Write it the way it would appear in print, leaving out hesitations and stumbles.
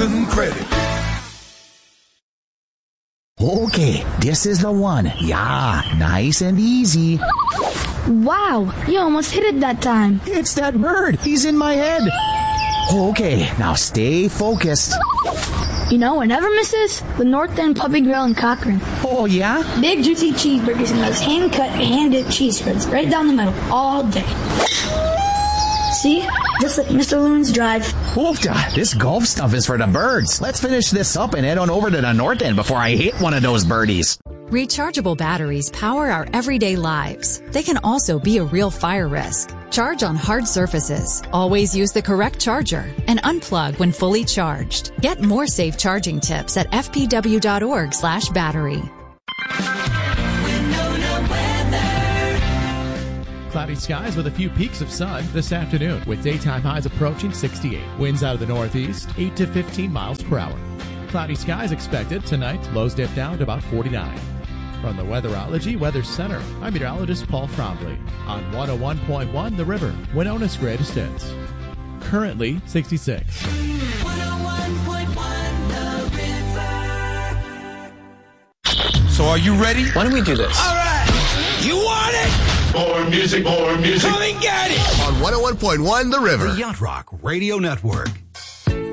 some credit. Okay, this is the one. Yeah, nice and easy. Wow, you almost hit it that time. It's that bird. He's in my head. Okay, now stay focused. You know what never misses? The North End Puppy Grill in Cochrane. Oh, yeah? Big juicy cheeseburgers and those hand-cut, hand-dipped cheese spreads right down the middle all day. See? Just like Mr. Loon's Drive. Oofda, this golf stuff is for the birds. Let's finish this up and head on over to the North End before I hit one of those birdies. Rechargeable batteries power our everyday lives. They can also be a real fire risk. Charge on hard surfaces. Always use the correct charger and unplug when fully charged. Get more safe charging tips at fpw.org/battery. Cloudy skies with a few peaks of sun this afternoon, with daytime highs approaching 68. Winds out of the northeast, 8 to 15 miles per hour. Cloudy skies expected tonight. Lows dip down to about 49. From the Weatherology Weather Center, I'm meteorologist Paul Frombley on 101.1 The River, Winona's greatest hits. Currently 66. 101.1 The River. So are you ready? Why don't we do this? All right. You want it? More music, more music. Come and get it. On 101.1 The River. The Yacht Rock Radio Network.